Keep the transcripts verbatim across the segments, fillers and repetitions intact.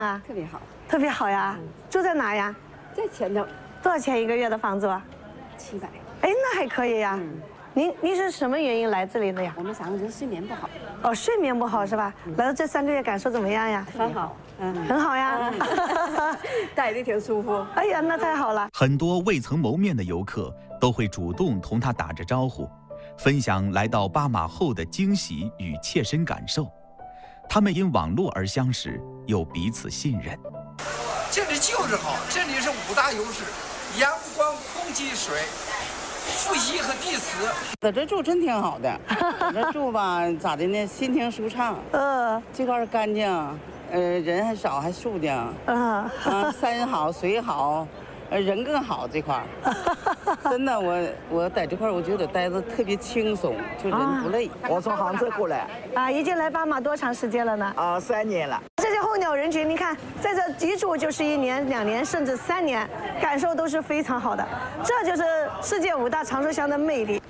啊，特别好， 特别好呀。嗯、住在哪呀？ 在前头。 多少钱一个月的房租啊？ 七百。 哎，那还可以呀。嗯、您您是什么原因来这里的呀？ 我们三个人睡眠不好。 哦，睡眠不好是吧？嗯、来了这三个月感受怎么样呀？ 很好， 嗯，很好呀。 待的挺舒服。 哎呀，那太好了。 很多未曾谋面的游客都会主动同他打着招呼，分享来到巴马后的惊喜与切身感受。他们因网络而相识，又彼此信任。 这里就是好，这里是五大优势：阳光、空气、水、呼吸和地磁。 在这住真挺好的，在这住吧，咋的呢？心情舒畅。嗯，这块干净，呃，人还少，还肃静。嗯，啊，山好，水好。呃，人更好这块儿，真的，我我在这块儿，我觉得待着特别轻松，就人不累。 啊、我从杭州过来， 啊，已经来巴马多长时间了呢？ 啊，三年了。 这些候鸟人群，你看，在这一住就是一年、两年，甚至三年，感受都是非常好的。这就是世界五大长寿乡的魅力。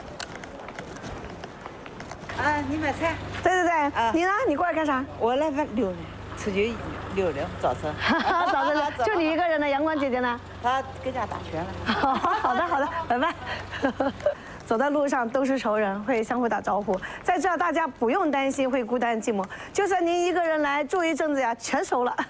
啊，你买菜？ 对对对，啊、你呢？你过来干啥？ 我来溜出去溜溜，早晨。 早晨溜，就你一个人呢？阳光姐姐呢？ 她搁家打拳了。 好的好的，拜拜。走在路上都是熟人，会相互打招呼。在这大家不用担心会孤单寂寞，就算您一个人来住一阵子呀，全熟了。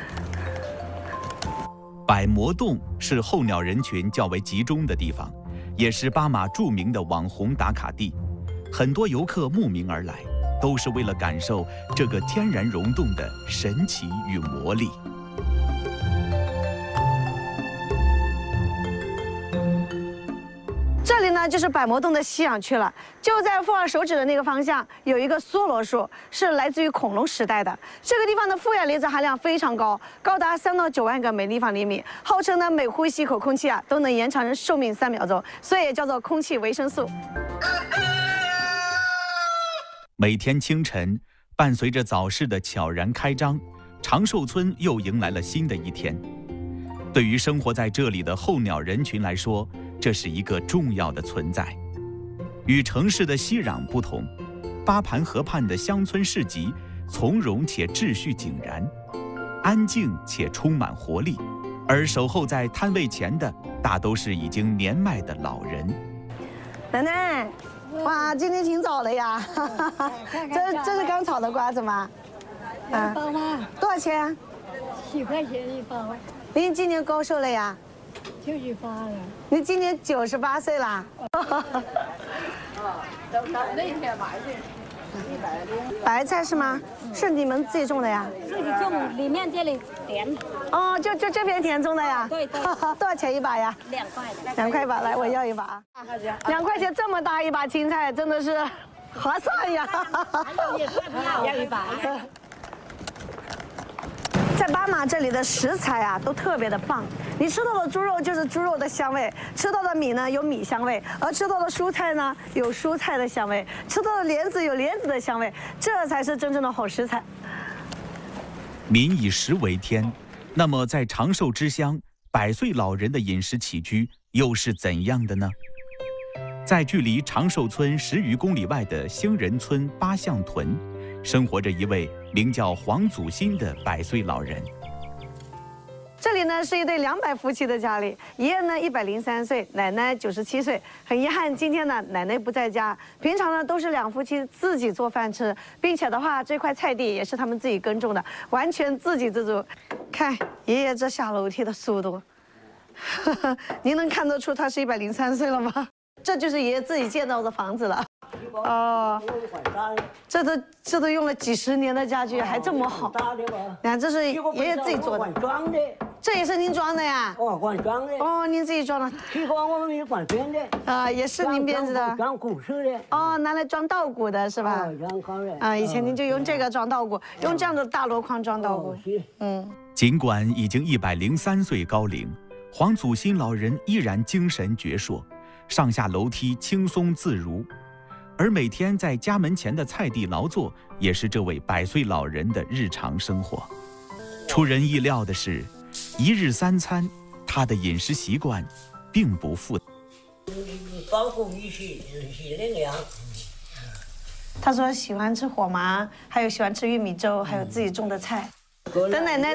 百魔洞是候鸟人群较为集中的地方，也是巴马著名的网红打卡地，很多游客慕名而来。都是为了感受这个天然溶洞的神奇与魔力。 这里呢就是百魔洞的吸氧区了，就在富二手指的那个方向有一个梭罗树，是来自于恐龙时代的。这个地方的负氧离子含量非常高，高达三到九万个每立方厘米，号称呢每呼吸一口空气啊都能延长人寿命三秒钟，所以也叫做空气维生素。 每天清晨，伴随着早市的悄然开张，长寿村又迎来了新的一天。对于生活在这里的候鸟人群来说，这是一个重要的存在。与城市的熙攘不同，巴盘河畔的乡村市集从容且秩序井然，安静且充满活力。而守候在摊位前的，大都是已经年迈的老人。 奶奶。哇，今天挺早的呀！这这是刚炒的瓜子吗？ 啊，包吗？ 多少钱啊？ 十块钱一包。 您今年高寿了呀？ 九十八了。 您今年九十八岁啦？ 都到那天买的。 白菜是吗？是你们自己种的呀？ 自己种，里面这里田。 哦，就就这片田种的呀？ 对对。 多少钱一把呀？ 两块的。 两块一把，来，我要一把。两块钱这么大一把青菜，真的是划算呀！ 要一把。 在巴马这里的食材啊，都特别的棒。你吃到的猪肉就是猪肉的香味，吃到的米呢有米香味，而吃到的蔬菜呢有蔬菜的香味，吃到的莲子有莲子的香味，这才是真正的好食材。 民以食为天，那么在长寿之乡，百岁老人的饮食起居又是怎样的呢？在距离长寿村十余公里外的兴仁村八象屯，生活着一位名叫黄祖新的百岁老人。 这里呢是一对两百夫妻的家里，爷爷呢一百零三岁，奶奶九十七岁。很遗憾，今天呢奶奶不在家。平常呢都是两夫妻自己做饭吃，并且的话这块菜地也是他们自己耕种的，完全自给自足。看爷爷这下楼梯的速度，呵呵，您能看得出他是一百零三岁了吗？这就是爷爷自己建造的房子了。哦，这都这都用了几十年的家具，还这么好。你看，这是爷爷自己做的。 装的。 这也是您装的呀？ 哦，管装的。 哦，您自己装的。 西瓜我们也管编的。 啊，也是您编织的。 装古式的。 哦，拿来装稻谷的是吧？ 装好的。 啊，以前您就用这个装稻谷，用这样的大箩筐装稻谷。嗯。 尽管已经一百零三岁高龄，黄祖新老人依然精神矍铄，上下楼梯轻松自如。而每天在家门前的菜地劳作，也是这位百岁老人的日常生活。出人意料的是，一日三餐，他的饮食习惯并不复杂。 包谷一起是那个样。 他说喜欢吃火麻，还有喜欢吃玉米粥，还有自己种的菜。等奶奶